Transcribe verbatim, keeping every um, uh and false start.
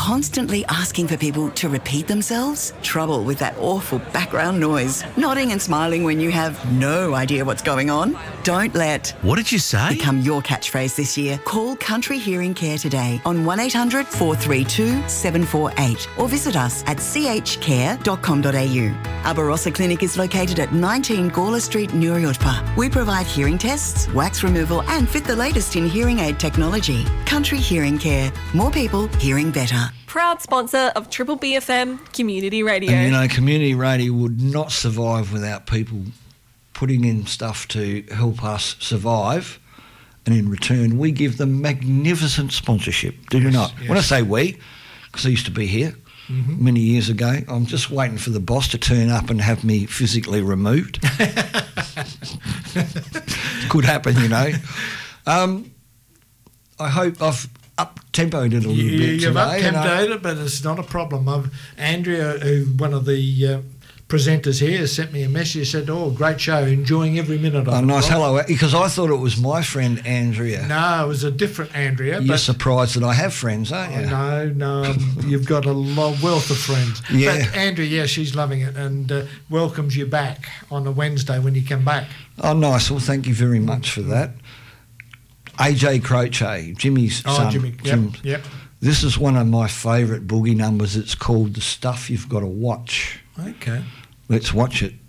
constantly asking for people to repeat themselves? Trouble with that awful background noise. Nodding and smiling when you have no idea what's going on? Don't let What did you say? become your catchphrase this year. Call Country Hearing Care today on one eight hundred four three two seven four eight or visit us at c h care dot com dot a u. Our Barossa Clinic is located at nineteen Gawler Street, Nuriotpa. We provide hearing tests, wax removal and fit the latest in hearing aid technology. Country Hearing Care. More people hearing better. Proud sponsor of Triple B F M Community Radio. And, you know, community radio would not survive without people putting in stuff to help us survive, and in return we give them magnificent sponsorship, do yes, we not? Yes. When I say we, because I used to be here mm-hmm. many years ago, I'm just waiting for the boss to turn up and have me physically removed. Could happen, you know. Um, I hope I've up-tempoed it a little you, bit You've today. up-tempoed it, but it's not a problem. I've, Andrea, who, one of the uh, presenters here, sent me a message, said, oh, great show, enjoying every minute of oh, it. Nice, Rob. hello, because I thought it was my friend Andrea. No, it was a different Andrea. You're but surprised that I have friends, aren't you? Oh, no, no, um, you've got a lot, wealth of friends. Yeah. But Andrea, yeah, she's loving it and uh, welcomes you back on a Wednesday when you come back. Oh, nice. Well, thank you very much for that. A J Croce, Jimmy's Oh, son. Jimmy, yep, Jim. yep. This is one of my favourite boogie numbers. It's called The Stuff You've Got to Watch. Okay. Let's watch it.